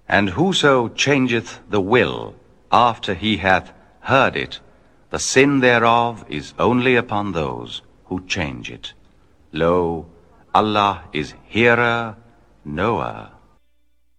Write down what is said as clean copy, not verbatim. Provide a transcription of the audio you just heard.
And whoso changeth the will after he hath heard it, the sin thereof is only upon those who change it. Lo, Allah is hearer, knower.